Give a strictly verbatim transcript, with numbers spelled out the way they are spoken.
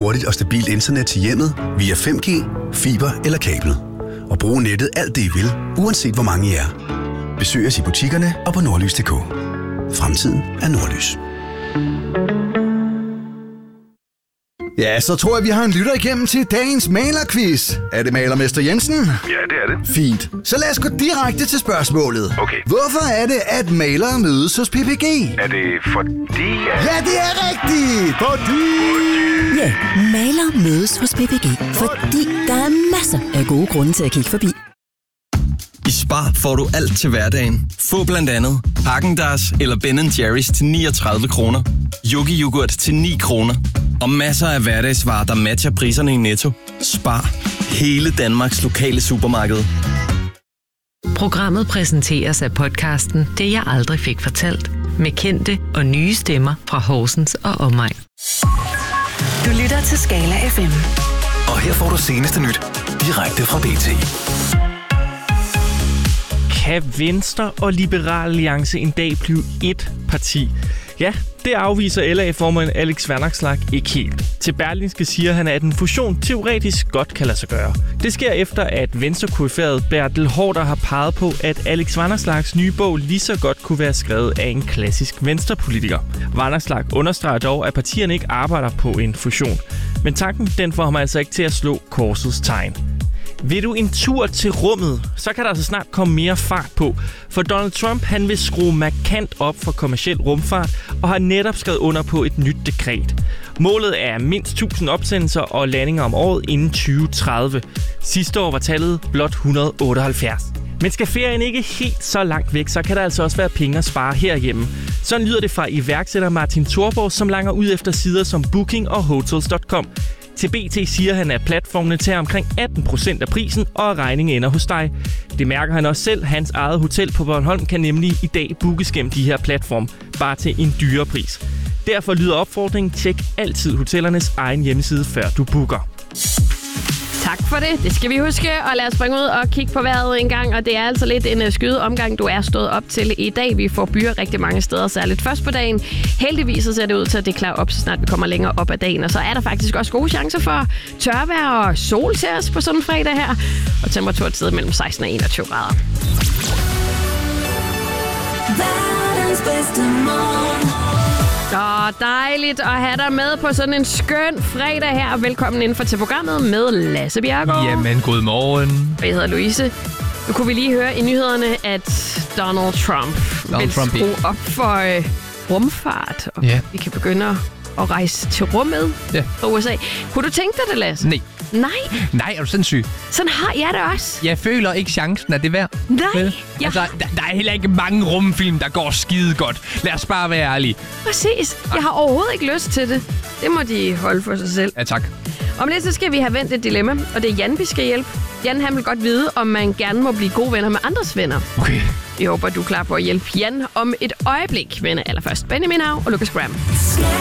hurtigt og stabilt internet til hjemmet via fem G, fiber eller kabel. Og bruge nettet alt det I vil, uanset hvor mange I er. Besøg os i butikkerne og på nordlys punktum d k. Fremtiden er Nordlys. Ja, så tror jeg, vi har en lytter igennem til dagens malerquiz. Er det malermester Jensen? Ja, det er det. Fint. Så lad os gå direkte til spørgsmålet. Okay. Hvorfor er det, at malere mødes hos P P G? Er det fordi... At... Ja, det er rigtigt! Fordi... Ja, malere mødes hos P P G, fordi der er masser af gode grunde til at kigge forbi. I Spar får du alt til hverdagen. Få blandt andet Häagen-Dazs eller Ben and Jerry's til niogtredive kroner. Yogi Yoghurt til ni kroner. Og masser af hverdagsvarer, der matcher priserne i Netto. Spar. Hele Danmarks lokale supermarked. Programmet præsenteres af podcasten Det jeg aldrig fik fortalt. Med kendte og nye stemmer fra Horsens og omegn. Du lytter til Skala F M. Og her får du seneste nyt direkte fra B T. Kan Venstre og Liberal Alliance en dag blive ét parti? Ja, det afviser L A-formand Alex Vanopslagh ikke helt. Til Berlingske siger han, at en fusion teoretisk godt kan lade sig gøre. Det sker efter, at Venstre-koryfæret Bertel Haarder har peget på, at Alex Vanopslaghs nye bog lige så godt kunne være skrevet af en klassisk venstrepolitiker. Vanopslagh understreger dog, at partierne ikke arbejder på en fusion. Men tanken den får ham altså ikke til at slå korsets tegn. Vil du en tur til rummet, så kan der altså snart komme mere fart på. For Donald Trump han vil skrue markant op for kommerciel rumfart og har netop skrevet under på et nyt dekret. Målet er mindst tusind opsendelser og landinger om året inden tyve tredive. Sidste år var tallet blot et hundrede og otteoghalvfjerds. Men skal ferien ikke helt så langt væk, så kan der altså også være penge at spare herhjemme. Sådan lyder det fra iværksætter Martin Thorborg, som langer ud efter sider som Booking og Hotels punktum com. Til B T siger han, at platformene tager omkring atten procent af prisen, og regningen ender hos dig. Det mærker han også selv. Hans eget hotel på Bornholm kan nemlig i dag bookes gennem de her platforme, bare til en dyrere pris. Derfor lyder opfordringen: tjek altid hotellernes egen hjemmeside, før du booker. Tak for det. Det skal vi huske, og lad os springe ud og kigge på vejret en gang. Og det er altså lidt en skyde omgang, du er stået op til i dag. Vi får byer rigtig mange steder, særligt først på dagen. Heldigvis så ser det ud til, at det klarer op, så snart vi kommer længere op ad dagen. Og så er der faktisk også gode chancer for tørvejr og sol til os på sådan en fredag her. Og temperaturen sidder mellem seksten og enogtyve grader. Verdens bedste morgen. Og dejligt at have dig med på sådan en skøn fredag her. Velkommen indenfor til programmet med Lasse Bjerregaard. Jamen, god morgen. Jeg hedder Louise. Nu kunne vi lige høre i nyhederne, at Donald Trump Donald vil Trump skrue op for øh, rumfart. Og yeah. vi kan begynde at rejse til rummet yeah. fra U S A. Kunne du tænke dig det, Lasse? Nej. Nej? Nej, er du sindssyg? Sådan har jeg det også. Jeg føler ikke chancen, at det er værd. Nej. Vel? Jeg... Altså, der, der er heller ikke mange rumfilm, der går skide godt. Lad os bare være ærlige. Præcis. Jeg har overhovedet ikke lyst til det. Det må de holde for sig selv. Ja, tak. Om lidt så skal vi have vendt et dilemma, og det er Jan, vi skal hjælpe. Jan, han vil godt vide, om man gerne må blive gode venner med andres venner. Okay. Jeg håber, du er klar på at hjælpe Jan om et øjeblik. Venner allerførst Benjamin Hav og Lucas Graham.